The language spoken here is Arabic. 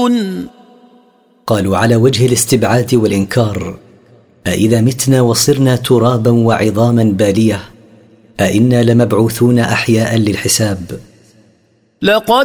لمبعوثون؟ قالوا على وجه الاستبعاد والإنكار: أإذا متنا وصرنا ترابا وعظاما بالية أإنا لمبعوثون أحياء للحساب؟ لقد